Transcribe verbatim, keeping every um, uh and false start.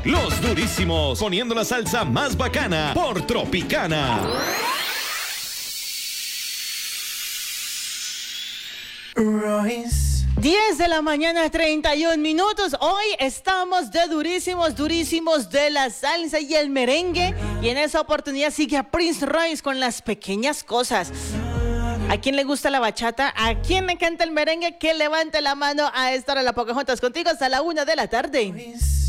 Los Durísimos, poniendo la salsa más bacana por Tropicana. Royce. diez de la mañana, treinta y un minutos. Hoy estamos de durísimos, durísimos de la salsa y el merengue. Y en esa oportunidad sigue a Prince Royce con Las Pequeñas Cosas. ¿A quién le gusta la bachata? ¿A quién le encanta el merengue? Que levante la mano a esta hora. La Pocahontas contigo hasta la una de la tarde.